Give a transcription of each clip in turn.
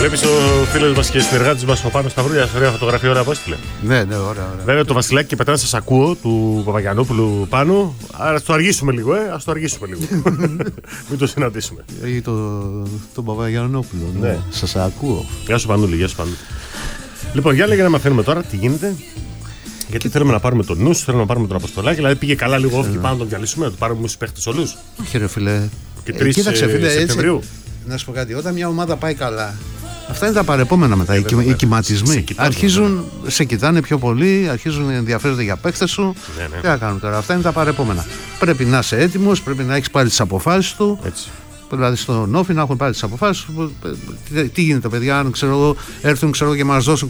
Βλέπεις ο φίλος μας και συνεργάτης μας ο Πάνος Σταυρούλιας, ωραία φωτογραφία, ωραία που έστειλε. Ναι, ωραία. Βέβαια το Βασιλάκι και πετάνε σας ακούω του Παπαγιαννόπουλου πάνω. Άρα ας το αργήσουμε λίγο, ας το αργήσουμε λίγο. Μην το συναντήσουμε. Ή τον Παπαγιαννόπουλο. Ναι. Σας ακούω. Γεια σου Πανούλη, γεια σου Πανούλη. Λοιπόν, για λέγε να μαθαίνουμε τώρα τι γίνεται. Γιατί θέλουμε να πάρουμε τον νους, θέλουμε να πάρουμε τον Αποστολάκη. Δηλαδή πήγε καλά λίγο off και πάνω να τον διαλύσουμε, να του πάρουμε τους παίχτες όλους. Όχι, ρε φίλε. Και 3 Σεπτεμβρίου. Να σου πω κάτι, όταν μια ομάδα πάει καλά, αυτά είναι τα παρεπόμενα μετά. Οι κυματισμοί αρχίζουν, σε κοιτάνε πιο πολύ, αρχίζουν να ενδιαφέρονται για παίκτες σου. Ναι. Τι να κάνουν τώρα, αυτά είναι τα παρεπόμενα. Πρέπει να είσαι έτοιμος, πρέπει να έχεις πάρει τις αποφάσεις του. Έτσι. Δηλαδή στον Όφη να έχουν πάρει τις αποφάσεις. Τι γίνεται, παιδιά, αν έρθουν και μας δώσουν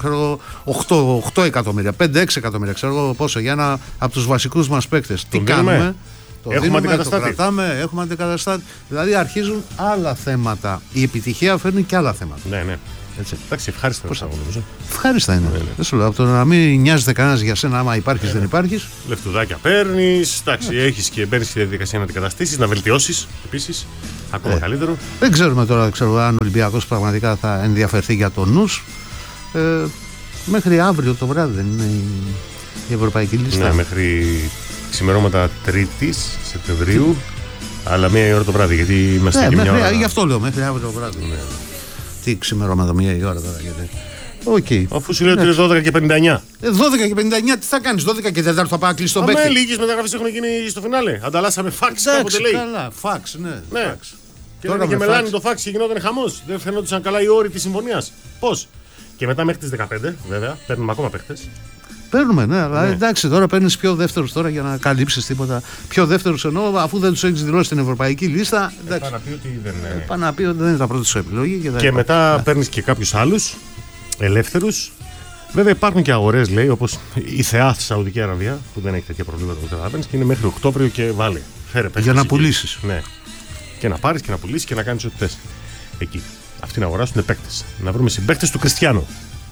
8 εκατομμύρια, 5-6 εκατομμύρια, πόσο για ένα από τους βασικούς μας παίκτες. Τι κάνουμε. Έχουμε κρατάμε, έχουμε αντικαταστάτη. Δηλαδή αρχίζουν άλλα θέματα. Η επιτυχία φέρνει και άλλα θέματα. Ναι. Έτσι. Εντάξει, ευχάριστα είναι νομίζω. Ευχάριστα είναι. Δεν σου λέω, από το να μην νοιάζεται κανένας για σένα, άμα υπάρχεις δεν υπάρχεις. Λεφτουδάκια παίρνεις, εντάξει, έχεις και μπαίνεις στη διαδικασία να αντικαταστήσεις, να βελτιώσεις επίσης. Ακόμα καλύτερο. Δεν ξέρουμε τώρα αν ο Ολυμπιακός πραγματικά θα ενδιαφερθεί για το νους. Μέχρι αύριο το βράδυ δεν είναι η ευρωπαϊκή λίστα. Ναι, μέχρι ξημερώματα 3ης Σεπτεμβρίου, αλλά 1 η ώρα το βράδυ. Γιατί είμαστε και μια ώρα. Γι' αυτό λέω μέχρι αύριο το βράδυ. Ναι. Τι ξημερώματα 1 η ώρα τώρα, γιατί. Okay. Αφού σου λέω ότι είναι 12 και 59. 12 και 59, τι θα κάνεις, 12 και 4 θα πάω να κλείσει τον παίκτη. Λίγες μεταγραφές έχουν γίνει στο φινάλε. Ανταλλάσσαμε φάξ, κάποτε λέει. Καλά, φάξ, ναι. Φάξ. Και τώρα και μελάνι το φάξ και γινόταν χαμός. Δεν φαινόντουσαν καλά οι όροι της συμφωνίας. Πώς. Και μετά μέχρι τις 15, βέβαια, παίρνουμε ακόμα παίχτες. Παίρνουμε, ναι, αλλά εντάξει, τώρα παίρνεις πιο δεύτερους τώρα για να καλύψεις τίποτα. Πιο δεύτερους εννοώ, αφού δεν τους έχεις δηλώσει στην ευρωπαϊκή λίστα. Πάνε να πει ότι δεν είναι. Πάνε να πει ότι δεν είναι τα πρώτη σου επιλογή. Και μετά παίρνεις και κάποιους άλλους ελεύθερους. Βέβαια υπάρχουν και αγορές, λέει, όπως η ΘΕΑ στη Σαουδική Αραβία, που δεν έχει τέτοια προβλήματα που καταλαβαίνεις και είναι μέχρι Οκτώβριο και βάλε. Για να πουλήσεις. Ναι. Και να πάρεις και να πουλήσεις και να κάνεις ό,τι θες. Εκεί. Αυτοί να αγοράσουν παίκτες. Να βρούμε συμπαίκτες του Κριστιάνο.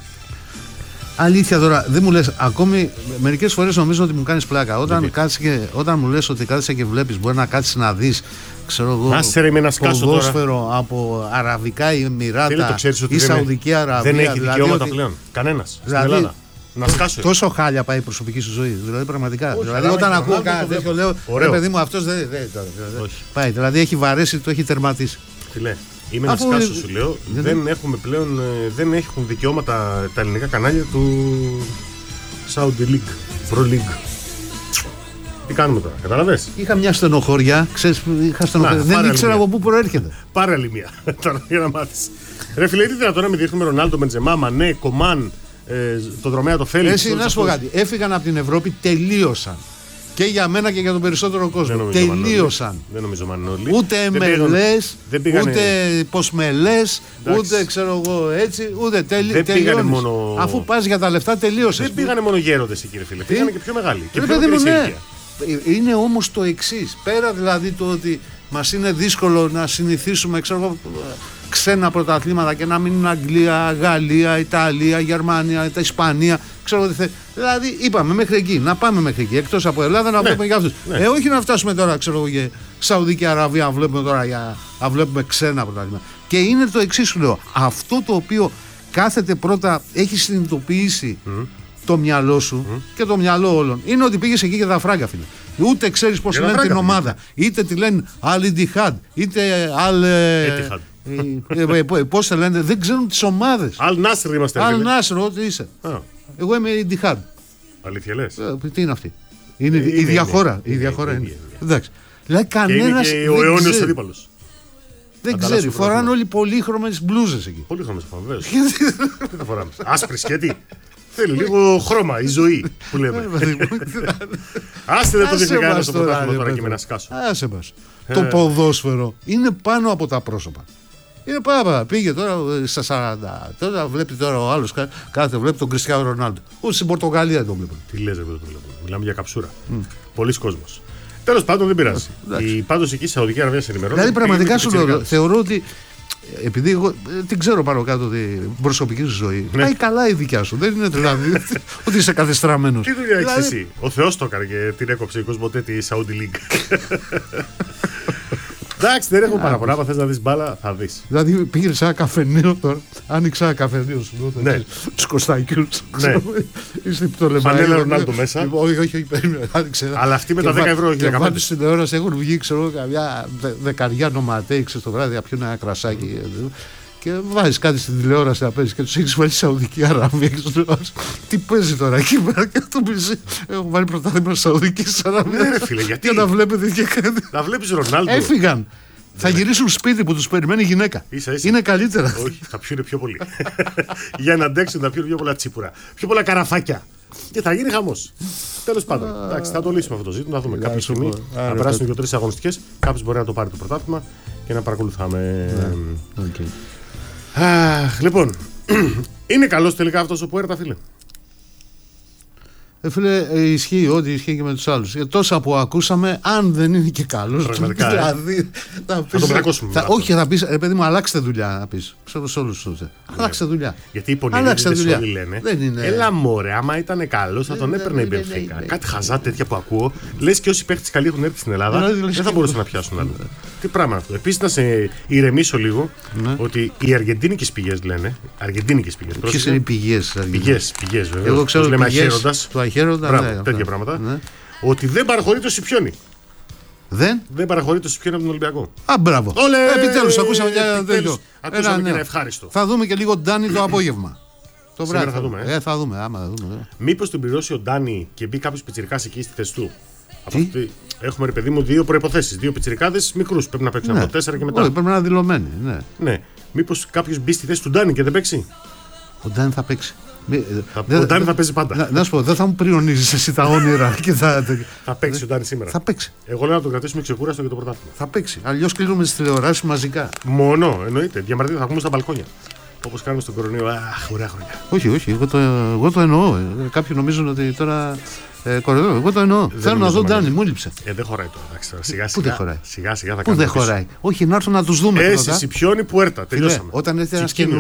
Αλήθεια τώρα, δεν μου λες, ακόμη μερικές φορές νομίζω ότι μου κάνεις πλάκα. Όταν μου λες ότι κάθεσαι και βλέπεις, μπορεί να κάτσεις να δεις, ξέρω εγώ, ποδόσφαιρο από Αραβικά Εμιράτα ή Σαουδική Αραβία. Δεν έχει δικαιώματα πλέον. Κανένας στην Ελλάδα. Να σκάσω. Τόσο χάλια πάει η προσωπική σου ζωή. Δηλαδή πραγματικά. Δηλαδή όταν ακούω κάτι τέτοιο λέω, ρε παιδί μου, αυτός δεν πάει. Δηλαδή έχει βαρέσει, το έχει τερματίσει. Είμαι να σκάσω, σου λέω. Δεν έχουμε πλέον, δεν έχουν δικαιώματα τα ελληνικά κανάλια του Saudi League, Pro League. Τι κάνουμε τώρα, καταλαβες. Είχα μια στενοχώρια, ξέρεις, δεν ήξερα από πού προέρχεται. Πάρε άλλη μία, τώρα για να μάθεις. Ρε φίλε, τι δυνατόν να μην δείχνουμε Ρονάλντο, Μπεντζεμά, Μανέ, Κομάν, το δρομέα, το Φέλιξ. Εσύ να σου πω κάτι, έφυγαν από την Ευρώπη, τελείωσαν. Και για μένα και για τον περισσότερο κόσμο. Τελείωσαν. Δεν νομίζω Μανώλη. Ούτε MLS, ούτε Ποσμελές, ούτε ξέρω εγώ έτσι, ούτε τελείωνες. Μόνο... Αφού πας για τα λεφτά τελείωσες. Δεν πήγανε μόνο γέροντες εκεί, φίλε. Πήγανε και πιο μεγάλοι. Και πιο ναι. Είναι όμως το εξής. Πέρα δηλαδή το ότι μας είναι δύσκολο να συνηθίσουμε ξένα πρωταθλήματα και να μην είναι Αγγλία, Γαλλία, Ιταλία, Γερμανία, Ισπανία. Ξέρω ότι δηλαδή είπαμε μέχρι εκεί, να πάμε μέχρι εκεί. Εκτός από Ελλάδα να βλέπουμε για αυτούς. Όχι να φτάσουμε τώρα, ξέρω για Σαουδική Αραβία, να βλέπουμε τώρα να βλέπουμε ξένα πρωταθλήματα. Και είναι το εξής σου λέω. Αυτό το οποίο κάθεται πρώτα, έχει συνειδητοποιήσει το μυαλό σου και το μυαλό όλων. Είναι ότι πήγες εκεί για τα φράγκα, φίλε. Ούτε ξέρεις πώς λένε την ομάδα. Είτε τη λένε Al-Ittihad, είτε πώς σε λένε, δεν ξέρουν τις ομάδες. Al-Nasr είμαστε. Al-Nasr, ό,τι είσαι. Εγώ είμαι Ittihad. Αλήθεια λες. Τι είναι αυτή. Είναι η διαφορά. Η διαφορά είναι. Εντάξει. Δηλαδή κανένας και ο αιώνιος αντίπαλος. Δεν ξέρει. Φοράνε όλοι πολύχρωμες μπλούζες εκεί. Πολύχρωμες, βεβαίως. Τι θα φοράμε. Άσπρη σκέτη. Θέλει λίγο χρώμα, η ζωή που λέμε. Άστε δεν το δείχνει κανένα στο πρωτάθλημα τώρα και με να σκάσω. Άσε μας. Το ποδόσφαιρο είναι πάνω από τα πρόσωπα. Είναι πάρα. Πήγε τώρα στα 40. Τώρα βλέπει τώρα ο άλλος κάθε βλέπει τον Κριστιάνο Ρονάλντο. Ούτε στην Πορτογαλία δεν τον βλέπουν. Τι λες, δεν το βλέπουν. Μιλάμε για καψούρα. Πολλοί κόσμος. Τέλος πάντων δεν πειράζει. Πάντως εκεί στη Σαουδική Αραβία σε ενημερώνει. Δηλαδή πραγματικά σου λέω, θεωρώ ότι. Επειδή εγώ την ξέρω πάνω κάτω την προσωπική σου ζωή. Πάει καλά η δικιά σου. Δεν είναι δηλαδή ότι είσαι καθεστραμμένος. Τι δουλειά έχεις εσύ. Ο Θεός το έκανε και την έκοψε η Κοσμοτέ τη Saudi League. Εντάξει, δεν έχουμε παραπονά. Αν θες να δεις μπάλα, θα δεις. Δηλαδή πήγαινε σε ένα καφενείο τώρα. Άνοιξα ένα καφενείο σου. Ναι. Τους Κωστάκιους. Ναι. Είσαι το λεμαΐ. Φανέλα Ρονάλντο μέσα. Όχι, περίμενε. Αλλά αυτοί με τα 10 ευρώ, όχι 15. Βάζουν στην τηλεόραση, έχουν βγει, ξέρω, καμιά δεκαριά νοματέοι, ξέρεις, το βράδυ να πιούν ένα κρασάκι. Και βάζεις κάτι στην τηλεόραση να παίζεις και τους έχεις βάλει Σαουδική Αραβία. Τι παίζει τώρα εκεί πέρα και το μισή. Έχω βάλει πρωτάθλημα Σαουδικής Αραβίας. Ναι, φίλε, γιατί. Και να βλέπετε και κάτι. Να βλέπεις Ρονάλντο. Έφυγαν. Θα γυρίσουν σπίτι που τους περιμένει η γυναίκα. Ίσα. Είναι καλύτερα. Όχι, θα πιούνε πιο πολύ. Για να αντέξουν θα πιούνε πιο πολλά τσίπουρα. Πιο πολλά καραφάκια. Και θα γίνει χαμός. Τέλος πάντων. Εντάξει, θα το λύσουμε αυτό το ζήτημα. Να δούμε κάποια στιγμή. Να περάσουν 2-3 αγωνιστικές. Κάποιος μπορεί να το πάρει το πρωτάθλημα και να παρακολουθάμε. Λοιπόν, είναι καλός τελικά αυτός ο Πουέρτα, φίλε? Φίλε, ισχύει ό,τι ισχύει και με τους άλλους. Τόσα που ακούσαμε, αν δεν είναι και καλός. Πραγματικά. Δηλαδή, θα τον πλακώσουμε. Όχι, θα πεις, παιδί μου, αλλάξτε δουλειά. Να πεις. Σε όλους τους. Αλλάξτε δουλειά. Γιατί οι πονηρίδες όλοι λένε. Δεν είναι... Έλα μωρέ, άμα ήταν καλός θα τον έπαιρνε η Μπενφίκα. Κάτι χαζά τέτοια που ακούω. Λες και όσοι παίχτες καλοί έχουν έρθει στην Ελλάδα, δεν θα μπορούσαν να πιάσουν άλλο. Τι πράγμα αυτό. Επίσης να σε ηρεμήσω λίγο ότι οι αργεντίνικες πηγές λένε. Αργεντίνικες πηγές. Ποιες είναι οι πηγές? Πηγές, βέβαια. Εγώ ξέρω λέμε πηγές του Αχέροντα. Τέτοια πράγματα. Ότι δεν παραχωρεί το Σιπιόνι. Δεν παραχωρεί το Σιπιόνι από τον Ολυμπιακό. Α, μπράβο. Επιτέλους, ακούσαμε ένα τέτοιο. Ακούσαμε και ένα ευχάριστο. Θα δούμε και λίγο Ντάνι το απόγευμα. Το βράδυ θα δούμε. Θα δούμε, άμα θα δούμε. Μήπως τον πληρώσει ο Ντάνι και μπει κάποιος πιτσιρικάς εκεί στη θέση του? Έχουμε, ρε παιδί μου, δύο προϋποθέσεις. Δύο πιτσιρικάδες μικρούς. Πρέπει να παίξουν από 4 και μετά. Όχι, πρέπει να είναι δηλωμένοι. Ναι. Μήπως κάποιος μπει στη θέση του Ντάνι και δεν παίξει? Ο Ντάνι θα παίξει. Ο Ντάνι θα παίζει πάντα. Να σου πω, δεν θα μου πριονίζεις εσύ τα όνειρα. Θα παίξει ο Ντάνι σήμερα. Θα παίξει. Εγώ λέω να τον κρατήσουμε ξεκούραστο για το πρωτάθλημα. Θα παίξει. Αλλιώς κλείνουμε τις τηλεοράσεις μαζικά. Μόνο, εννοείται. Διαμαρτύρια θα βγούμε στα μπαλκόνια. Όπως κάνουμε στον κορονοϊό. Αχ, ωραία χρόνια. Όχι, εγώ το εννοώ. Κάποιοι νομίζουν ότι τώρα. Κοροϊδεύω, εγώ το εννοώ. Θέλω να δω Ντάνι, μου λείψε. Δεν χωράει τώρα. Σιγά-σιγά. Πού δεν χωράει? Σιγά-σιγά θα κάνουμε. Πού δεν χωράει? Όχι, να έρθουν να τους δούμε. Σιπιόνι Πουέρτα. Τελειώσαμε. Όταν έρθει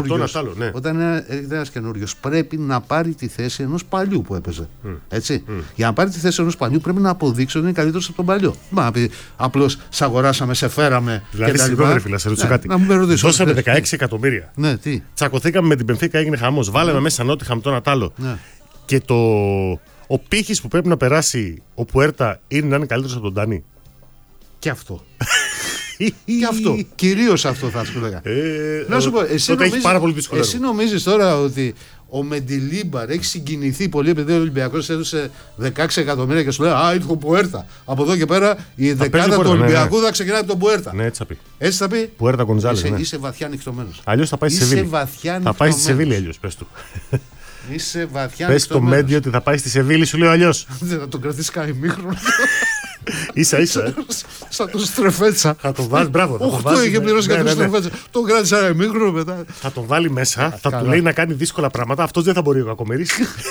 ένας καινούριος, πρέπει να πάρει τη θέση ενός παλιού που έπαιζε. Έτσι. Για να πάρει τη θέση ενός παλιού πρέπει να αποδείξει ότι είναι καλύτερος από τον παλιό. Μα απλώς σε αγοράσαμε, σε φέραμε. Δηλαδή, συγγνώμη, φίλε, σε ρωτήσω κάτι. Δώσαμε 16 εκατομμύρια. Τσακωθήκαμε με την Μπενφίκα, έγινε χαμός. Βάλαμε μέσα Νότιχαμ τον Ατάλο. Και ο πύχης που πρέπει να περάσει ο Πουέρτα είναι να είναι καλύτερος από τον Ντάνι. Και αυτό. Και αυτό. Κυρίως αυτό θα σου λέγα. Να σου πω, εσύ νομίζεις τώρα ότι ο Μεντιλίμπαρ έχει συγκινηθεί πολύ επειδή ο Ολυμπιακός έδωσε 16 εκατομμύρια και σου λέει «Α, ήρθε ο Πουέρτα». Από εδώ και πέρα η δεκάδα του Ολυμπιακού θα ξεκινάει από τον Πουέρτα. Ναι, έτσι θα πει. Έτσι θα πει. Πουέρτα Γκονζάλες. Είσαι βαθιά νυχτωμένος. Αλλιώς θα πάει στη Σεβίλη. Θα πάει στη Σεβίλη αλλιώς, πες του. Είσαι βαθιά πες στο Μέντιο ότι θα πάει στη Σεβίλη, σου λέω αλλιώς. Δεν θα τον κρατήσει κανένα μήχρονο. Ίσα-ίσα. Σαν τον Στρεφέτσα. Θα τον βάλει, μπράβο. 8 είχε πληρώσει για τον Στρεφέτσα. Τον κράτησε ένα μήχρονο μετά. Θα τον βάλει μέσα, θα του λέει να κάνει δύσκολα πράγματα. Αυτό δεν θα μπορεί ο κακομοίρης.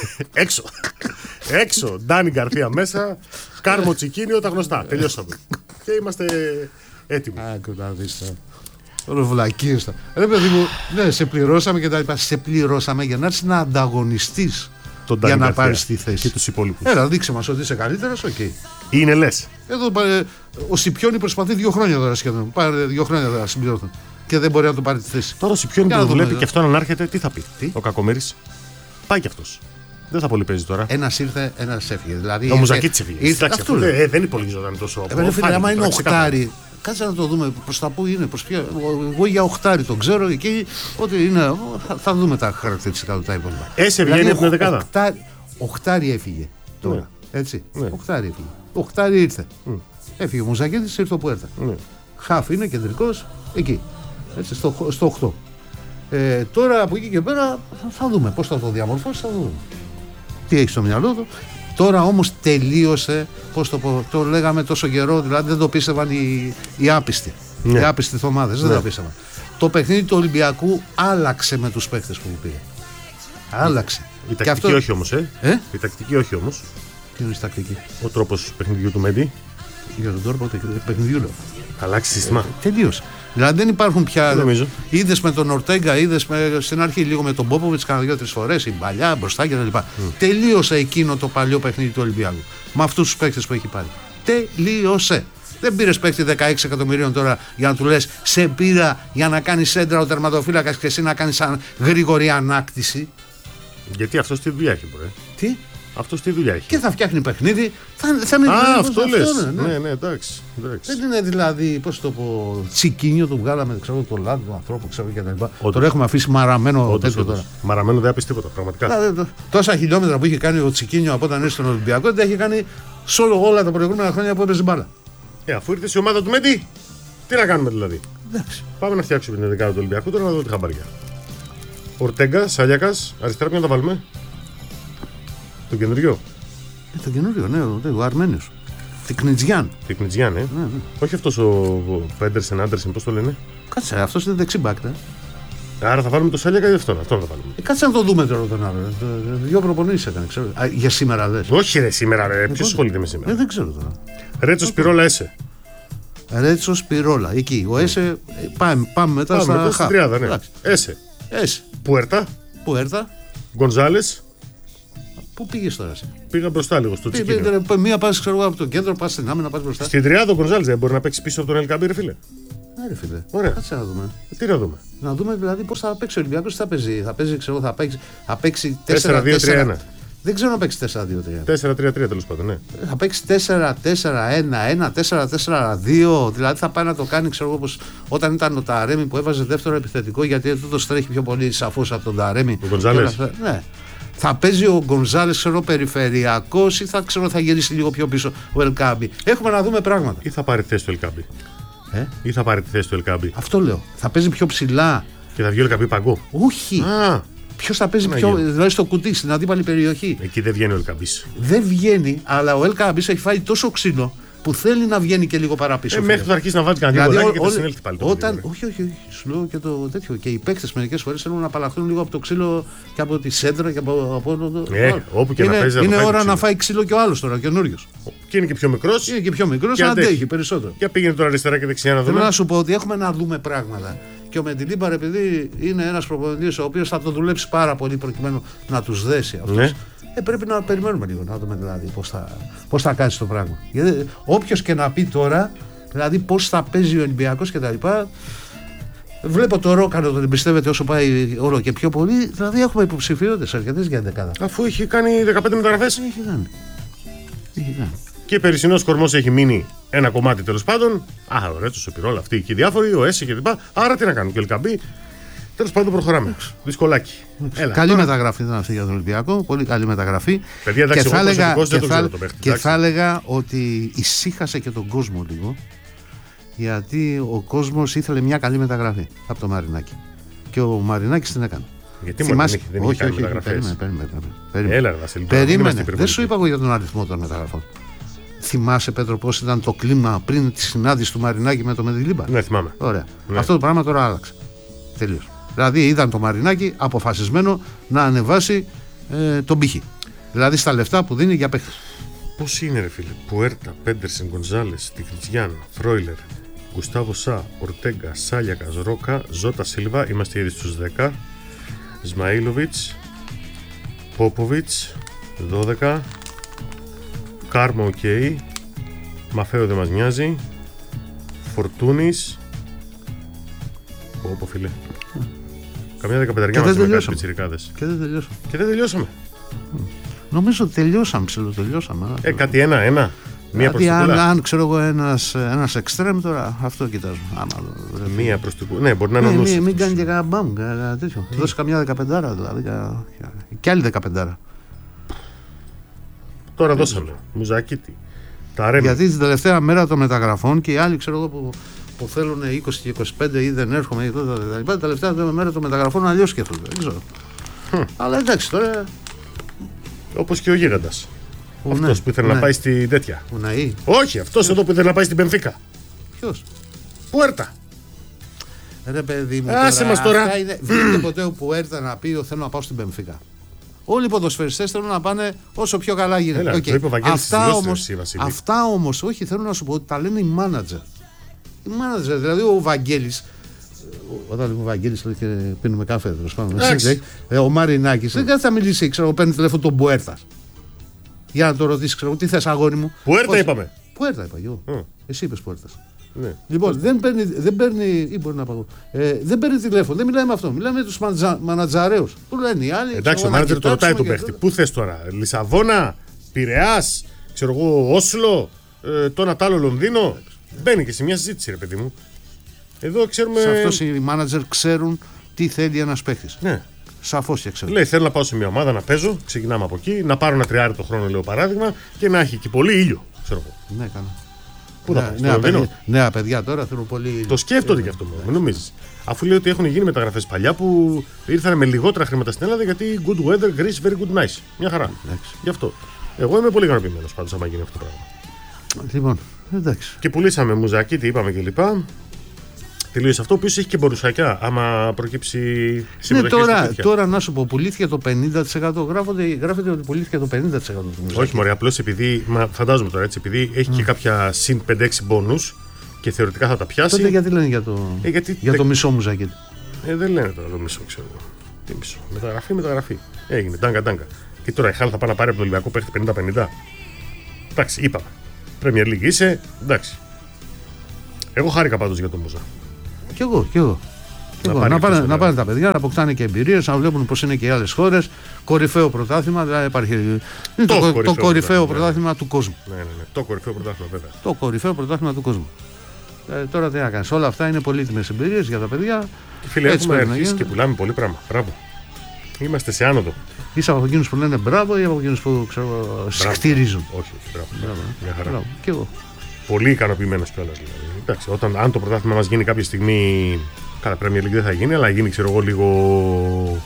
Έξω. Ντάνι Γκαρθία μέσα. Κάρμο Τσικίνιο, τα γνωστά. Τελειώσαμε. Και είμαστε έτοιμοι. Άκου να δεις. Βλακίες. Ρε παιδί μου, ναι, σε πληρώσαμε και τα λοιπά. Σε πληρώσαμε για να έρθεις να ανταγωνιστείς για να πάρεις τη θέση. Και τους υπόλοιπους. Έλα, δείξε μας ότι είσαι καλύτερος, οκ. Είναι λες. Εδώ ο Σιπιόνι προσπαθεί 2 χρόνια τώρα σχεδόν. Πάρε 2 χρόνια τώρα συμπληρώθηκαν. Και δεν μπορεί να του πάρει τη θέση. Τώρα ο Σιπιόνι που το βλέπει και αυτό να έρχεται, τι θα πει? Ο κακομοίρης. Πάει κι αυτός. Δεν θα πολύ παίζει τώρα. Ένας ήρθε, ένας έφυγε. Δηλαδή, ο Μουζακίτης έφυγε. Δεν υπολογίζονταν τόσο. Άμα είναι οχτάρι. Κάτσε να το δούμε προς τα πού είναι. Εγώ για οχτάρι το ξέρω. Εκεί ότι είναι. Θα δούμε τα χαρακτηριστικά του τα υπόλοιπα. Βγαίνει από την δεκάδα. Οχτάρι έφυγε τώρα. Έτσι. Οχτάρι έφυγε. Οχτάρι ήρθε. Έφυγε ο Μουζακίτης, ήρθε ο Πουέρτα. Χαφ είναι κεντρικός εκεί. Έτσι, στο 8. Τώρα από εκεί και πέρα θα δούμε πώς θα το διαμορφώσει. Θα δούμε τι έχει στο μυαλό του. Τώρα όμως τελείωσε, πώς το λέγαμε τόσο καιρό, δηλαδή δεν το πίστευαν οι άπιστοι. Οι άπιστοι θωμάδες, δεν το πίστευαν. Το παιχνίδι του Ολυμπιακού άλλαξε με τους παίχτες που πήγε. Άλλαξε. Η τακτική όχι όμως, Η τακτική όχι όμως. Τι είναι η τακτική? Ο τρόπος παιχνιδιού του Μέντι. Για τον τρόπο παιχνιδιού λέω. Αλλάξει σύστημα. Τελείωσε. Δηλαδή δεν υπάρχουν πια. Είδες με τον Ορτέγκα, είδες στην αρχή λίγο με τον Πόποβιτς, κάνα 2-3 φορές, η παλιά μπροστά κτλ. Τελείωσε εκείνο το παλιό παιχνίδι του Ολυμπιακού. Με αυτούς τους παίκτες που έχει πάρει. Τελείωσε. Δεν πήρες παίκτη 16 εκατομμυρίων τώρα για να του λες σε πήρα για να κάνεις σέντρα ο τερματοφύλακας και εσύ να κάνεις σαν γρήγορη ανάκτηση. Γιατί αυτός τι δουλειά έχει, μπορεί. Τι? Αυτός τι δουλειά έχει. Και θα φτιάχνει παιχνίδι. Θα είναι αυτό λες. Ναι, εντάξει. Δεν είναι δηλαδή, πώς το πω, τσικίνιο του βγάλαμε, ξέρω, το λάδι του ανθρώπου, ξέρω και τα λοιπά. Τώρα έχουμε αφήσει μαραμένο τέτοιο τώρα. Μαραμένο δεν άπεις τίποτα, πραγματικά. Τόσα χιλιόμετρα που είχε κάνει ο Τσικίνιο από όταν ήρθε στον Ολυμπιακό, δεν τα έχει κάνει σε όλα τα προηγούμενα χρόνια που έπαιζε μπάλα. Αφού ήρθε η ομάδα του Μέντι, τι να κάνουμε δηλαδή. Εντάξει. Πάμε να φτιάξουμε την δεκάδα του Ολυμπιακού, τώρα να δω τη χαμπάρια. Ορτέγκα, Σάλιακας, αριστερά ποιο να τα βάλουμε. Το καινούριο. Το καινούριο, ναι, ο Αρμένιος. Τικνιτζιάν. Τικνιτζιάν, ναι. Όχι αυτός ο Πέντερσεν, Άντερσεν, πώς το λένε. Κάτσε, αυτός είναι δεξιμπάκ, ναι. Άρα θα βάλουμε το Σάλιακα ή αυτόν να το βάλουμε. Κάτσε να το δούμε τώρα τον άλλο. Δύο προπονήσεις έκανε, ξέρω. Για σήμερα λες. Όχι, ρε, σήμερα, ρε. Ποιος ασχολείται με σήμερα. Δεν ξέρω τώρα. Ρέτσο Σπυρόλα, Έσε. Ρέτσο Σπυρόλα, εκεί. Ο Έσε, πάμε μετά στα στην τριάδα, ναι. Έσε. Πουέρτα. Γκονζάλες. Πού πήγες τώρα εσύ? Πήγα μπροστά λίγο στο Τσικίνιο. Μία πας ξέρω από το κέντρο, πας στην άμυνα, πας μπροστά. Στην τριάδα ο Γκονζάλες δεν μπορεί να παίξει πίσω από τον Ελκαμπή, ρε φίλε. Ναι, ρε φίλε. Ωραία. Κάτσε να δούμε. Τι να δούμε. Να δούμε δηλαδή πώς θα παίξει ο Ολυμπιακός, τι θα παίζει. Θα παίξει 4-2-3-1. Δεν ξέρω να παίξει 4-2-3. 4-3-3 τέλος πάντων, ναι. Θα παίξει 4-4-1-1, 4-4-2. Δηλαδή θα πάει να το κάνει, ξέρω όπως όταν ήταν ο Ταρέμι που έβαζε δεύτερο επιθετικό, γιατί τούτος τρέχει πιο πολύ σαφώς από τον Ταρέμι. Ο Γκονζάλες. Ναι. Θα παίζει ο Γκονζάλες, ξέρω, περιφερειακός ή θα γυρίσει λίγο πιο πίσω ο Ελκάμπη. Έχουμε να δούμε πράγματα. Ή θα πάρει θέση του Ελκάμπη. Ή θα πάρει τη θέση του Ελκάμπη. Αυτό λέω. Θα παίζει πιο ψηλά. Και θα βγει ο Ελκάμπη παγκό. Όχι. Ποιος θα παίζει πιο. Δηλαδή στο κουτί, στην αντίπαλη περιοχή. Εκεί δεν βγαίνει ο Ελκάμπη. Δεν βγαίνει, αλλά ο Ελκάμπη έχει φάει τόσο ξύλο που θέλει να βγαίνει και λίγο παραπίσω. Μέχρι να αρχίσει να βάζει κανένα δηλαδή, και θα συνέλθει πάλι. Όχι, σου λέω και το τέτοιο. Και οι παίκτες μερικές φορές θέλουν να απαλλαχθούν λίγο από το ξύλο και από τη σέντρα και από όπου και να παίζει. Είναι ώρα να φάει ξύλο και ο άλλος τώρα, καινούριος. Και είναι και πιο μικρός. Είναι και πιο μικρός, αντέχει περισσότερο. Και πήγαινε τώρα αριστερά και δεξιά να δούμε. Θέλω να σου πω ότι έχουμε να δούμε πράγματα. Και ο Μεντιλίμπαρ, επειδή είναι ένας προπονητής ο οποίος θα το δουλέψει πάρα πολύ προκειμένου να τους δέσει αυτούς. Ναι. Πρέπει να περιμένουμε λίγο να δούμε δηλαδή πώς θα κάτσει το πράγμα. Γιατί όποιος και να πει τώρα, δηλαδή πώς θα παίζει ο Ολυμπιακός κτλ. Βλέπω το Ρόκανο τον εμπιστεύεται όσο πάει όλο και πιο πολύ. Δηλαδή έχουμε υποψηφιότητες αρκετές για δεκάδα. Αφού έχει κάνει 15 μεταγραφές. Έχει κάνει. Και περσινός κορμός έχει μείνει ένα κομμάτι τέλος πάντων. Ο Ρέτσος, ο Πυρόλα, αυτοί και οι διάφοροι, ο Έση κλπ. Άρα τι να κάνουν, και ο Ελκαμπή. Τέλος πάντων προχωράμε. Δυσκολάκι. Καλή μεταγραφή ήταν αυτή για τον Ολυμπιακό. Πολύ καλή μεταγραφή. Παιδιά, εντάξει, και θα έλεγα ότι ησύχασε και τον κόσμο λίγο. Γιατί ο κόσμος ήθελε μια καλή μεταγραφή από το Μαρινάκη. Και ο Μαρινάκης την έκανε. Γιατί θυμάσαι, δεν είχε κάνει μεταγραφές. Περίμενε. Δεν σου είπα εγώ για τον αριθμό των μεταγραφών. Θυμάσαι, Πέτρο, πώς ήταν το κλίμα πριν τη συνάντηση του Μαρινάκη με το Μεντιλίμπαρ? Ναι, θυμάμαι. Ωραία. Ναι. Αυτό το πράγμα τώρα άλλαξε. Τελείως. Δηλαδή είδαν το Μαρινάκη αποφασισμένο να ανεβάσει τον πύχη. Δηλαδή στα λεφτά που δίνει για παίχτες. Πώς είναι, ρε φίλε? Πουέρτα, Πέντερσεν, Γκονζάλες, Τικνιτζιάν, Φρόιλερ, Γκουστάβο Σα, Ορτέγκα, Σάλιακας, Ρόκα, Ζώτα Σίλβα, είμαστε ήδη στους 10. Σμαΐλοβιτς, Πόποβιτς, 12. Κάρμα οκ. Μαφέο δεν μας νοιάζει. Φορτούνης. Πω φίλε. Καμιά 15 μας με κάτι πιτσιρικάδες. Και δεν τελειώσαμε. Νομίζω ότι τελειώσαμε. Κάτι ένα. Μία προς την κούλα. Αν ξέρω εγώ ένας εξτρέμ τώρα, αυτό κοιτάζω. Μία προς την κούλα. Ναι, μπορεί να είναι ο νους. Μην κάνει και κανένα μπαμ, τέτοιο. Δώσει καμιά 15 δηλαδή. Και άλλη 15. Τώρα δώσαμε. Μουζακίτη. Γιατί την τελευταία μέρα των μεταγραφών και οι άλλοι ξέρω εγώ που θέλουν 20 και 25 ή δεν έρχομαι τα τελευταία μέρα των μεταγραφών αλλιώς σκέφτονται. Δεν ξέρω. Αλλά εντάξει τώρα. Όπως και ο Γίγαντας. Αυτός που ήθελε να πάει στην τέτοια. Ο Ναΐ. Όχι, αυτός εδώ που ήθελε να πάει στην Μπενφίκα. Ποιος? Πουέρτα. Ρε παιδί μου. Άσε μας τώρα. Βγήκε ποτέ ο Πουέρτα να πει θέλω να πάω στην Μπενφίκα. Όλοι οι ποδοσφαιριστές θέλουν να πάνε όσο πιο καλά γίνεται. Αυτά όμως, όχι, θέλω να σου πω ότι τα λένε οι μάνατζερ. Οι μάνατζερ, δηλαδή ο Βαγγέλης. Όταν λέμε ο Βαγγέλης και πίνουμε καφέ, ο Μαρινάκης δεν θα μιλήσει, ξέρω, παίρνει τηλέφωνο τον Πουέρτα. Για να το ρωτήσει, ξέρω, τι θες αγόρι μου. Πουέρτα είπαμε. Πουέρτα είπα εγώ. Εσύ είπες Πουέρτας. Ναι. Λοιπόν, δεν παίρνει, ή μπορεί να πω, δεν παίρνει τηλέφωνο, δεν μιλάει με αυτό. Μιλάει με τους μανατζαρέους. Που λένε οι άλλοι. Εντάξει, ο μάνατζερ το ρωτάει τον παίχτη. Πού θες τώρα, Λισαβόνα, Πειραιάς, ξέρω εγώ, Όσλο, το ένα τ' άλλο Λονδίνο. Μπαίνει και σε μια συζήτηση, ρε παιδί μου. Εδώ ξέρουμε. Σε αυτό οι μάνατζερ ξέρουν τι θέλει ένας παίχτης. Ναι. Σαφώς και ξέρουν. Λέει: θέλω να πάω σε μια ομάδα να παίζω, ξεκινάμε από εκεί, να πάρω ένα τριάρι το χρόνο, λέω παράδειγμα, και να έχει και πολύ ήλιο. Ξέρω εγώ. Ναι, καλά. Πού θα πάει, νέα παιδιά τώρα θέλουν πολύ ήλιο. Το σκέφτονται και αυτό μόνο, μην νομίζεις. Αφού λέει ότι έχουν γίνει μεταγραφές παλιά που ήρθαν με λιγότερα χρήματα στην Ελλάδα γιατί good weather, Greece, very good nice. Μια χαρά. Εντάξει. Γι' αυτό. Εγώ είμαι πολύ ικανοποιημένος πάντως άμα γίνει αυτό το πράγμα. Λοιπόν, εντάξει. Και πουλήσαμε Μουζακί, τι είπαμε κλπ. Τελείωσε αυτό. Ο οποίος έχει και μπορουσακιά. Άμα προκύψει συμμετοχή. Ναι, τώρα να σου πω, πουλήθηκε το 50%. Γράφεται ότι πουλήθηκε το 50% του Μουζακί. Όχι, μωρέ, απλώς επειδή. Φαντάζομαι τώρα έτσι, επειδή έχει και κάποια συν 5-6 μπόνους και θεωρητικά θα τα πιάσει. Τότε γιατί λένε για το μισό Μουζακί. Δεν λένε τώρα το μισό, ξέρω εγώ. Τι μισό. Μεταγραφή. Έγινε. Ντάγκα. Και τώρα η Χάλ θα πάει να πάρει από το Ολυμπιακό παίχτη 50-50. Εντάξει, είπαμε. Premier League είσαι, εντάξει. Εγώ χάρηκα πάντως για τον Μουζα. Κι εγώ. Να πάνε τα παιδιά, να αποκτάνε και εμπειρίες, να βλέπουν πώς είναι και οι άλλες χώρες. Κορυφαίο πρωτάθλημα, δηλαδή υπάρχει. Το κορυφαίο πρωτάθλημα του κόσμου. Ναι. Το κορυφαίο πρωτάθλημα, βέβαια. Το κορυφαίο πρωτάθλημα του κόσμου. Τώρα τι να κάνεις, όλα αυτά είναι πολύτιμες εμπειρίες για τα παιδιά. Φίλε, έχουμε αρχίσει και πουλάμε πολύ πράγμα. Μπράβο. Είμαστε σε άνοδο. Είσαι από εκείνους που λένε μπράβο ή από εκείνους που συχτηρίζουν? Όχι, μπράβο. Μια χαρά. Μπράβο. Και εγώ. Πολύ ικανοποιημένος κιόλας δηλαδή. Εντάξει, αν το πρωτάθλημα μας γίνει κάποια στιγμή. Καλά, Premier League δεν θα γίνει, αλλά γίνει, ξέρω εγώ, λίγο.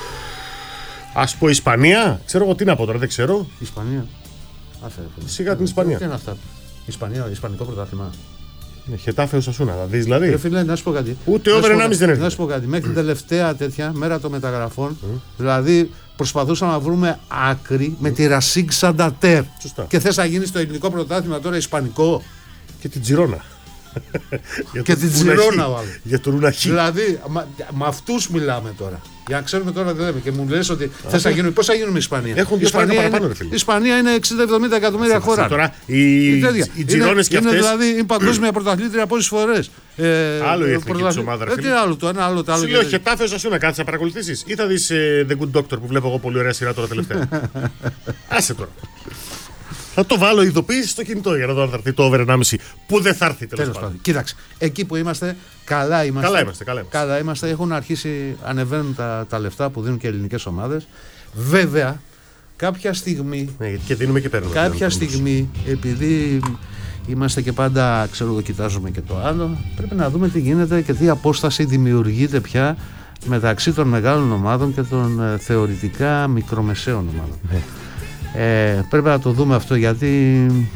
Ας πω Ισπανία. Ξέρω εγώ τι να πω τώρα, δεν ξέρω. Ισπανία. Σιγά την Ισπανία. Τι είναι αυτά. Ισπανικό πρωτάθλημα. Χετάφε Οσασούνα, θα δεις δηλαδή. Φίλε, να σου πω κάτι. Ούτε over 1,5 δεν έρχεται. Να σου πω κάτι. Μέχρι την τελευταία τέτοια μέρα των μεταγραφών, δηλαδή προσπαθούσαμε να βρούμε άκρη με τη Ρασίγκ Σαντατέρ. Και θες να γίνει στο ελληνικό πρωτάθλημα τώρα Ισπανικό. Και την Τζιρόνα. Και την Τζιρόνα, για τον Ουναχή. Δηλαδή, με αυτούς μιλάμε τώρα. Για να ξέρουμε τώρα τι λέμε. Και μου λες ότι θες να γίνουμε. Πώς θα γίνουμε η Ισπανία? Έχουν η Ισπανία είναι 60-70 εκατομμύρια χώρα. Τώρα οι Τζιρόνες και αυτές. Είναι δηλαδή η παγκόσμια πρωταθλήτρια πόσες φορές. Άλλο η εθνική της ομάδα. Τι άλλο το ένα, άλλο το άλλο. Σου λέω Χετάφε Οσασούνα, κάτσε να παρακολουθήσεις ή θα δεις The Good Doctor που βλέπω εγώ πολύ ωραία σειρά τώρα τελευταία? Άσε τώρα. Θα το βάλω ειδοποίηση στο κινητό για να δω αν θα έρθει το over 1,5 που δεν θα έρθει τέλος πάντων. Κοίταξε, εκεί που είμαστε, καλά είμαστε. Έχουν αρχίσει, ανεβαίνουν τα λεφτά που δίνουν και ελληνικές ομάδες. Βέβαια, κάποια στιγμή. Και δίνουμε και παίρνουμε. Κάποια στιγμή, επειδή είμαστε και πάντα, ξέρω εγώ, κοιτάζουμε και το άλλο, πρέπει να δούμε τι γίνεται και τι απόσταση δημιουργείται πια μεταξύ των μεγάλων ομάδων και των θεωρητικά μικρομεσαίων ομάδων. Πρέπει να το δούμε αυτό, γιατί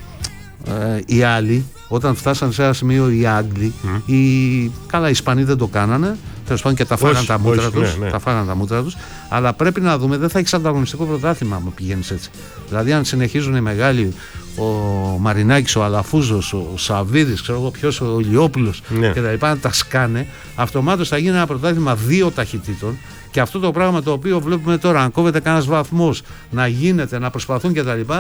οι άλλοι, όταν φτάσαν σε ένα σημείο, οι Άγγλοι, καλά, οι Ισπανοί δεν το κάνανε, τέλος πάντων, και τα φάγαν τα μούτρα τους, τα φάγαν τα μούτρα τους, αλλά πρέπει να δούμε, δεν θα έχεις ανταγωνιστικό πρωτάθλημα αν πηγαίνεις έτσι. Δηλαδή, αν συνεχίζουν οι μεγάλοι, ο Μαρινάκης, ο Αλαφούζος, ο Σαββίδης, ξέρω εγώ ποιος, ο Ηλιόπουλος και τα λοιπά, να τα σκάνε, αυτομάτως θα γίνει ένα πρωτάθλημα 2 ταχυτήτων. Και αυτό το πράγμα το οποίο βλέπουμε τώρα, αν κόβεται κανένας βαθμός, να γίνεται, να προσπαθούν κτλ.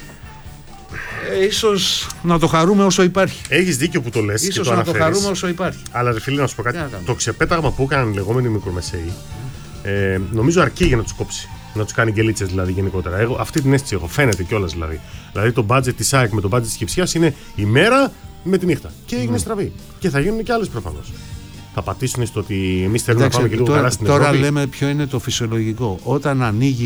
Ίσως να το χαρούμε όσο υπάρχει. Έχεις δίκιο που το λες. Ίσως να το χαρούμε όσο υπάρχει. Αλλά ρε φίλε, να σου πω κάτι. Το ξεπέταγμα που έκαναν οι λεγόμενοι μικρομεσαίοι, νομίζω αρκεί για να τους κόψει. Να τους κάνει γκελίτσες δηλαδή γενικότερα. Εγώ αυτή την αίσθηση έχω. Φαίνεται κιόλας δηλαδή. Δηλαδή το budget της ΑΕΚ με το budget της Κυψιάς είναι η μέρα με τη νύχτα. Και έγινε στραβή. Και θα γίνουν και άλλες προφανώς. Θα πατήσουν στο ότι εμείς θέλουμε να πάμε και λίγο καλά στην Ευρώπη. Τώρα λέμε ποιο είναι το φυσιολογικό. Όταν ανοίγει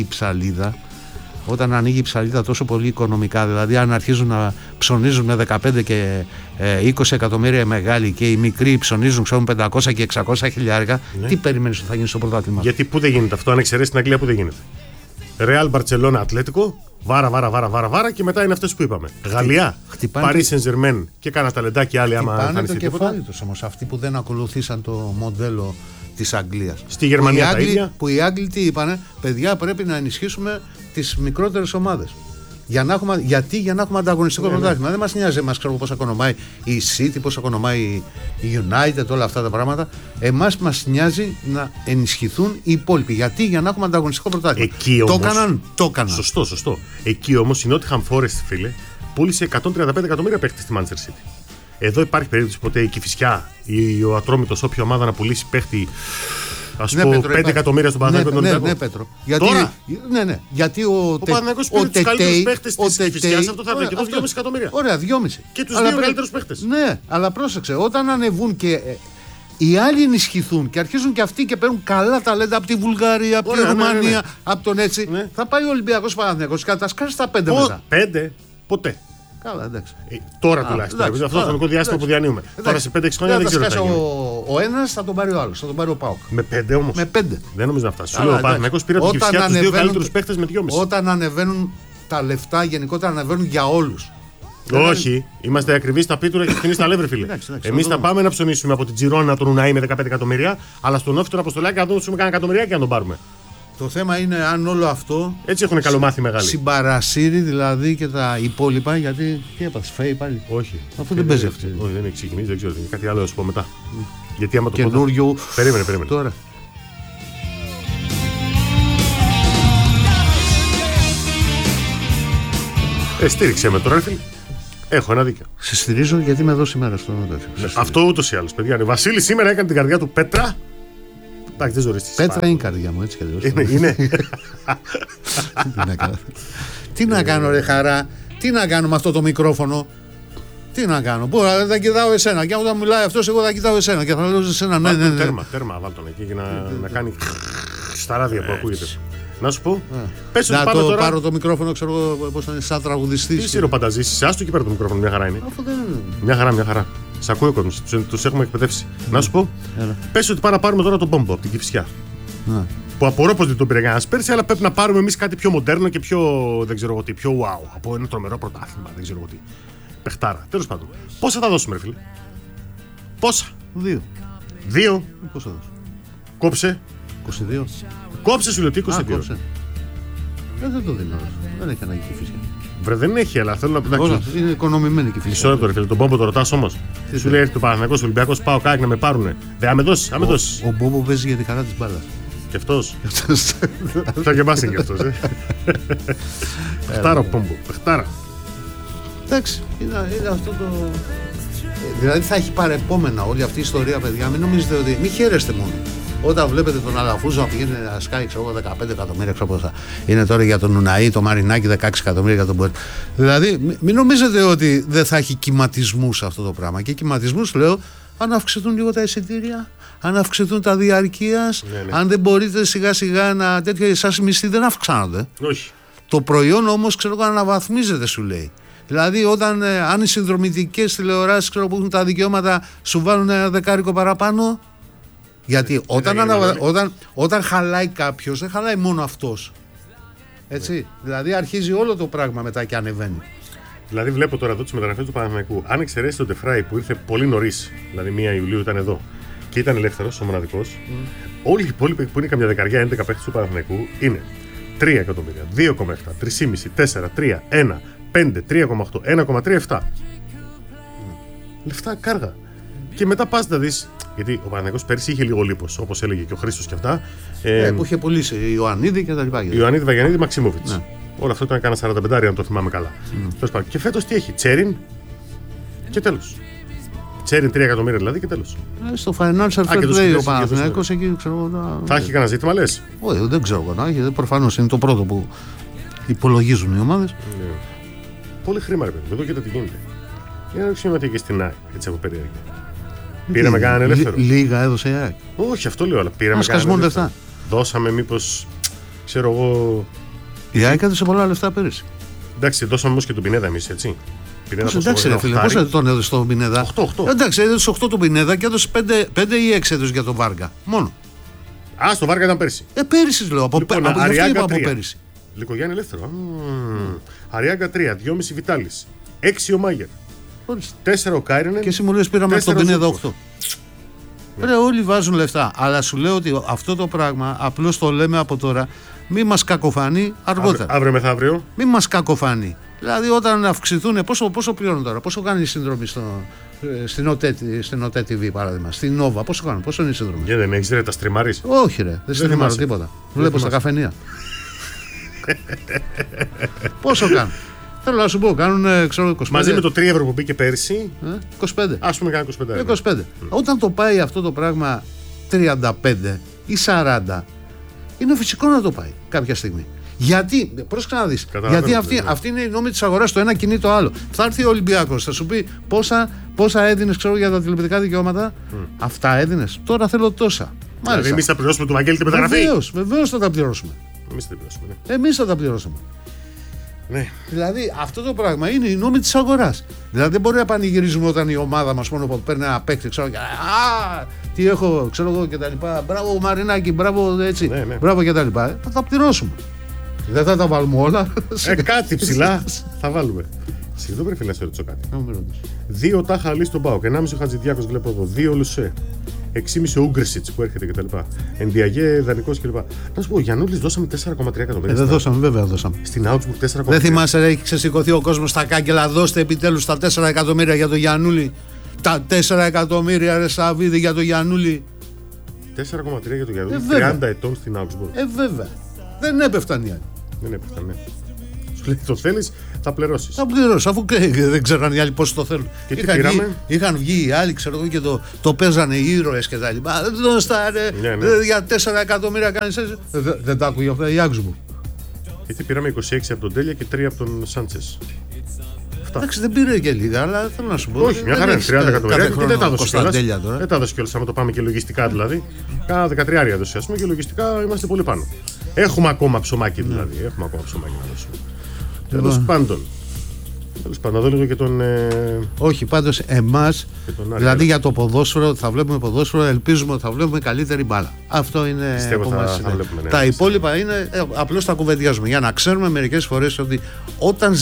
η ψαλίδα τόσο πολύ οικονομικά, δηλαδή αν αρχίζουν να ψωνίζουν με 15 και 20 εκατομμύρια μεγάλοι και οι μικροί ψωνίζουν, ξέρουν, 500 και 600 χιλιάρικα, τι περιμένεις ότι θα γίνει στο πρωτάθλημα? Γιατί πού δεν γίνεται αυτό, αν εξαιρέσεις την Αγγλία, πού δεν γίνεται? Ρεάλ, Μπαρτσελόνα, Ατλέτικο, βάρα και μετά είναι αυτές που είπαμε. Γαλλία, Paris Saint-Germain και κάνα ταλεντάκι άλλοι άμα θα είναι το κεφάλι τους όμως, αυτοί που δεν ακολουθήσαν το μοντέλο της Αγγλίας. Στη Γερμανία τα ίδια. Που οι Άγγλοι τι είπανε? Παιδιά, πρέπει να ενισχύσουμε τις μικρότερες ομάδες. Για να έχουμε ανταγωνιστικό πρωτάθλημα. Δεν μας νοιάζει εμάς, ξέρω πώς ακονομάει η City, πώς ακονομάει η United, όλα αυτά τα πράγματα. Εμάς μας νοιάζει να ενισχυθούν οι υπόλοιποι. Γιατί? Για να έχουμε ανταγωνιστικό πρωτάθλημα. Το έκαναν. Σωστό. Εκεί όμως η Nottingham Forest, φίλε, πούλησε 135 εκατομμύρια παίκτες στη Manchester City. Εδώ υπάρχει περίπτωση ποτέ η Κηφισιά ή ο Ατρόμητος, όποια ομάδα να πουλήσει παίχτη, ας πω, 5 εκατομμύρια στον Παναθηναϊκό? Ναι, Πέτρο. Τώρα. Ναι. Γιατί ο Παναθηναϊκός πήρε τους καλύτερους παίχτες της Κηφισιάς, αυτό θα έρθει και 2,5 εκατομμύρια. Ωραία, 2,5. Και τους δύο καλύτερους παίχτες. Ναι, αλλά πρόσεξε, όταν ανεβούν και οι άλλοι ενισχυθούν και αρχίζουν και αυτοί και παίρνουν καλά ταλέντα από τη Βουλγαρία, από τη Ρουμανία, από τον έτσι. Ναι. Θα πάει ο Ολυμπιακός Παναθηναϊκός και θα τα σκάσει στα 5 μετά. 5, ποτέ. Καλά, εντάξει. Τώρα τουλάχιστον. Αυτό το χρονικό διάστημα που διανύουμε. Τώρα σε 5-6 χρόνια δεν ξέρω. Ο ένας θα τον πάρει ο άλλος, θα τον πάρει ο ΠΑΟΚ. Με 5 όμως. Με 5. Δεν νομίζω να φτάσει. Σου λέω, ο Παναθηναϊκός πήρε από τη Κηφισιά τους δύο καλύτερους παίχτες με 2,5. Όταν ανεβαίνουν τα λεφτά, γενικότερα ανεβαίνουν για όλους. Όχι, είμαστε ακριβείς στα πίτουρα και φτηνείς στα λεύρη, φίλε. Εμείς θα πάμε να ψωνίσουμε από την Τζιρόνα τον Ουναή με 15 εκατομμύρια, αλλά στον Όφη τον Αποστολάκη να δώσουμε κανένα εκατομμυρία και να τον πάρουμε. Το θέμα είναι αν όλο αυτό. Έτσι έχουν καλομάθει μεγάλοι. Συμπαρασύρει δηλαδή και τα υπόλοιπα, γιατί. Τι έπαθες, φέει πάλι? Όχι. Αφού δεν παίζει αυτή. Όχι, δεν έχει ξεκινήσει, δεν ξέρω. Κάτι άλλο να σου πω μετά. Γιατί άμα το καινούριο. Περίμενε. Τώρα. Στήριξε με τώρα, φίλε. Έχω ένα δίκιο. Σε στηρίζω γιατί είμαι εδώ σήμερα στο τέτοιο. Αυτό ούτως ή άλλως, παιδιά. Ο Βασίλης σήμερα έκανε την καρδιά του πέτρα. Εντάξει, δεν ζωρίστης. Πέτρα είναι η καρδιά μου, έτσι κι αλλιώς. Είναι. Τι να κάνω, ρε χαρά, τι να κάνω με αυτό το μικρόφωνο. Τι να κάνω, μπορώ να κοιτάω εσένα. Και όταν μιλάει αυτός, εγώ θα κοιτάω εσένα και θα λέω σε εσένα. Ναι. Τέρμα, βάλ' τον εκεί για να κάνει στα ράδια που ακούγεται. Να σου πω. Να το πάρω το μικρόφωνο, ξέρω εγώ πώς θα είναι, σαν τραγουδιστής. Τι σιροπανταζήσεις, άστο και πέρα το μικρόφωνο, μια χαρά είναι. Μια χαρά. Σ' ακούει ο κόσμος, τους έχουμε εκπαιδεύσει. Να σου πω, πες ότι πάμε να πάρουμε τώρα τον Μπόμπο από την Κηφισιά. Που απορώ πως δεν τον πήρε κανένας πέρσι, αλλά πρέπει να πάρουμε εμείς κάτι πιο μοντέρνο και πιο, δεν ξέρω εγώ τι, πιο wow. Από ένα τρομερό πρωτάθλημα, δεν ξέρω εγώ τι. Παιχτάρα. Τέλος πάντων. Πόσα θα δώσουμε, ρε φίλε? Πόσα? 2. Πόσα θα δώσουμε? Κόψε. 22. Κόψε, σου λέω, τι 22. Δεν το δίνω. Δεν έχει ανάγκη Κηφισιά. Βρε, δεν έχει, αλλά θέλω να πετάξω. Είναι οικονομημένη η Κηφισιά. Μισό λεπτό, ρε φίλε. Τον Μπόμπο το ρωτάς όμως. Σου λέει έρχεται ο Παναθηναϊκός, ο Ολυμπιακός, πάω κάκι να με πάρουνε. Δεν με δώσεις. Ο Μπόμπο παίζει για τη χαρά της μπάλας. Και αυτός. Θα γεμάσει και αυτός. Πεχτάρα ο Μπόμπο. Πεχτάρα. Εντάξει, είναι αυτό το. Δηλαδή θα έχει παρεπόμενα όλη αυτή η ιστορία, παιδιά. Μην νομίζετε ότι. Μην χαίρεστε μόνο. Όταν βλέπετε τον Αλαφούζο να πηγαίνει να σκάει 15 εκατομμύρια, ξέρω πόσα είναι τώρα για τον Ουναή, το Μαρινάκι 16 εκατομμύρια για τον Μπορ. Δηλαδή, μην νομίζετε ότι δεν θα έχει κυματισμούς αυτό το πράγμα. Και κυματισμούς λέω, αν αυξηθούν λίγο τα εισιτήρια, αν αυξηθούν τα διαρκείας, αν δεν μπορείτε σιγά σιγά να. Τέτοια εσάς οι μισθοί δεν αυξάνονται. Όχι. Το προϊόν όμως, ξέρω εγώ, αναβαθμίζεται, σου λέει. Δηλαδή, αν οι συνδρομητικές τηλεοράσεις που έχουν τα δικαιώματα σου βάλουν ένα δεκάρικο παραπάνω. Γιατί όταν χαλάει κάποιος, δεν χαλάει μόνο αυτός. Έτσι. Δηλαδή, αρχίζει όλο το πράγμα μετά και ανεβαίνει. Δηλαδή, βλέπω τώρα εδώ τις μεταγραφές του Παναθηναϊκού. Αν εξαιρέσει τον Τεφράι που ήρθε πολύ νωρίς, δηλαδή 1 Ιουλίου ήταν εδώ και ήταν ελεύθερος, ο μοναδικός, όλοι οι υπόλοιποι που είναι καμιά δεκαριά 11 παίκτες του Παναθηναϊκού είναι 3 εκατομμύρια, 2,7, 3,5, 4, 3, 1. 5, 3,8, 1,37. Λεφτά κάργα. Και μετά πας να δεις. Γιατί ο Παναθηναϊκός πέρσι είχε λίγο λίπος, όπως έλεγε και ο Χρήστος και αυτά. Που είχε πουλήσει Ιωαννίδη και τα λοιπά. Ιωαννίδη, Βαγιανίδη, Μαξιμόβιτς. Ναι. Όλο αυτό ήταν κάνα 45, αν το θυμάμαι καλά. Και φέτος τι έχει? Τσέριν και τέλος. Τσέριν 3 εκατομμύρια δηλαδή και τέλος. Στο Financial Fair Play ο Παναθηναϊκός εκεί ξέρω. Θα έχει κανένα ζήτημα, λες? Όχι, δεν ξέρω να έχει. Προφανώς είναι το πρώτο που υπολογίζουν οι ομάδες. Πολύ χρήμα, ρε παιδί. Εδώ κοίτα τι γίνεται. Για να ρωτήσουμε και στην ΑΕΚ, έτσι από περίεργη. Πήραμε κανέναν ελεύθερο. Λίγα έδωσε η ΑΕΚ. Όχι, αυτό λέω, αλλά πήραμε κανέναν ελεύθερο. Δώσαμε μήπως, ξέρω εγώ. Η ΑΕΚ έδωσε πολλά λεφτά πέρυσι. Εντάξει, δώσαμε όμως και τον Πινέδα εμείς, έτσι. Εντάξει, ρε φίλε, πώς τον έδωσε τον Πινέδα? 8. Εντάξει, έδωσε 8 τον Πινέδα και έδωσε 5 ή 6 έδωσε για τον Βάργα. Μόνο. Α, στο Βάργα ήταν πέρυσι. Πέρυσι λέω. Από πέρυσι. Λικογιάννη ελεύθερο. Αριάγκα 3, 2,5 Βιτάλης, 6 ο Μάγερ, 4 ο Κάιρενεν. Και εσύ μου λες πήραμε από τον Πινέδα 8. Ρε, όλοι βάζουν λεφτά. Αλλά σου λέω ότι αυτό το πράγμα απλώς το λέμε από τώρα. Μη μας κακοφανεί αργότερα. Αύριο μεθαύριο. Μη μας κακοφανεί. Δηλαδή όταν αυξηθούν. Πόσο πληρώνουν τώρα? Πόσο κάνει η σύνδρομη στην ΟΤΕ TV παράδειγμα? Στην Νόβα πόσο κάνουν? Πόσο είναι η σύνδρομη? Και δεν έχεις ρε τα στριμάρεις? Όχι ρε, δεν στριμάρω τίποτα. Βλέπω στα καφενεία. Πόσο κάνουν? Θέλω να σου πω, κάνουν ξέρω, 25. Μαζί με το 3 ευρώ που μπήκε πέρσι. 25. Ας πούμε κάνει 25. Όταν το πάει αυτό το πράγμα 35 ή 40, είναι φυσικό να το πάει κάποια στιγμή. Γιατί, πρόσεξε να δεις, γιατί αυτή είναι η νόμη της αγοράς, το ένα κινεί το άλλο. Θα έρθει ο Ολυμπιακός, θα σου πει πόσα έδινες ξέρω, για τα τηλεοπτικά δικαιώματα. Αυτά έδινες, τώρα θέλω τόσα. Δηλαδή, εμείς θα πληρώσουμε το Βαγγέλη την μεταγραφή. Βεβαίως θα τα πληρώσουμε. Εμείς θα τα πληρώσουμε. Ναι. Δηλαδή αυτό το πράγμα είναι η νόμη της αγοράς. Δηλαδή δεν μπορεί να πανηγυρίζουμε όταν η ομάδα μας μόνο που παίρνει ένα παίκτη, ξέρω, τι έχω, ξέρω εγώ κτλ. Μπράβο Μαρινάκη, μπράβο έτσι, ναι. Μπράβο κτλ. Θα τα πληρώσουμε. Δεν θα τα βάλουμε όλα. Κάτι ψηλά θα βάλουμε. Συγγνώμη, πρέπει να σε ρωτήσω κάτι. 2 τάχα αλή στον ΠΑΟΚ, 1,5 ο Χατζηδιάκος βλέπω εδώ, 2 Λουσέ, 6,5 ο Ούγκρισιτς που έρχεται κτλ. Ενδιαγέ, δανεικός κλπ. Να σου πω, ο Γιαννούλης δώσαμε 4,3 εκατομμύρια. Δεν δώσαμε, βέβαια δώσαμε. Στην Augsburg 4,3. Δεν θυμάσαι, έχει ξεσηκωθεί ο κόσμος στα κάγκελα. Δώστε επιτέλους τα 4 εκατομμύρια για το Γιαννούλη. Τα 4 εκατομμύρια ρε Σαββίδη για το Γιαννούλη. 4,3 για το Γιαννούλη. 30 ετών στην Augsburg. Βέβαια. Δεν έπεφταν οι άλλοι. Δεν έπεφταν, ναι. Σου λέει το θέλεις, θα πληρώσεις. Θα πληρώσεις, αφού δεν ξέραν οι άλλοι πώς το θέλουν. Και είχαν βγει οι άλλοι, ξέρω εγώ, και το παίζανε οι ήρωες και τα λοιπά. Ναι. Για 4 εκατομμύρια κάνεις έτσι. Δεν τα άκουγε αυτά η Augsburg. Γιατί πήραμε 26 από τον Τέλια και 3 από τον Σάντσες. Εντάξει, δεν πήρε και λίγα, αλλά θέλω να σου πω. Όχι, μια χαρά είναι 30 εκατομμύρια. Δεν τα έδωσε κιόλας. Δεν τα έδωσε κιόλας, άμα το πάμε και λογιστικά δηλαδή. Κάνα 13 έδωσε, ας πούμε, και λογιστικά είμαστε πολύ πάνω. Έχουμε ακόμα ψωμάκι δηλαδή. Έχουμε ακόμα ψωμάκι να δώσουμε. Τέλος πάντων, να δω λίγο και τον. Όχι, πάντως εμάς, δηλαδή για το ποδόσφαιρο, θα βλέπουμε ποδόσφαιρο, ελπίζουμε ότι θα βλέπουμε καλύτερη μπάλα. Αυτό είναι. Πιστεύω θα βλέπουμε, ναι, τα υπόλοιπα είναι απλώς τα κουβεντιάζουμε. Για να ξέρουμε μερικές φορές ότι όταν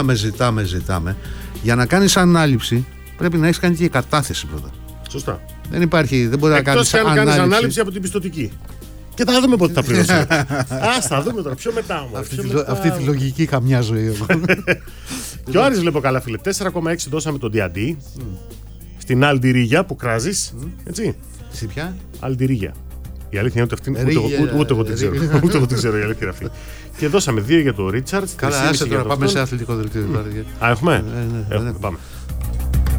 ζητάμε, για να κάνεις ανάληψη πρέπει να έχεις κάνει και κατάθεση πρώτα. Σωστά. Δεν μπορεί να κάνεις ανάληψη από την πιστωτική. Και θα δούμε πότε θα πληρώσουμε. Θα δούμε τώρα, πιο μετά όμως. Αυτή τη λογική καμιά ζωή εγώ. Και ο Άρης βλέπω καλά, φίλε. 4,6 δώσαμε τον Διαντή στην Αλντιρίγια που κράζεις. Έτσι. Στη ποια? Αλντιρίγια. Η αλήθεια είναι ότι αυτή ούτε εγώ την ξέρω. Ούτε εγώ την ξέρω η αλήθεια είναι αυτή. Και δώσαμε 2 για τον Ρίτσαρτ. Καλά, άσε τώρα, πάμε σε αθλητικό δελτίο. Έχουμε. Πάμε.